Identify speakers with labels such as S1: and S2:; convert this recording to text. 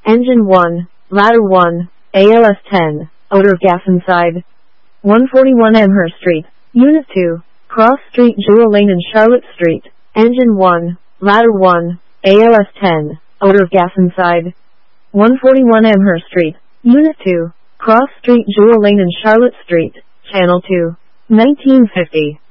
S1: Engine 1, Ladder 1, ALS 10, odor gas inside. 141 Amherst Street, Unit 2, Cross Street, Jewel Lane and Charlotte Street. Engine 1, Ladder 1, ALS 10, odor gas inside. 141 Amherst Street, Unit 2, Cross Street, Jewel Lane and Charlotte Street. Channel 2, 1950.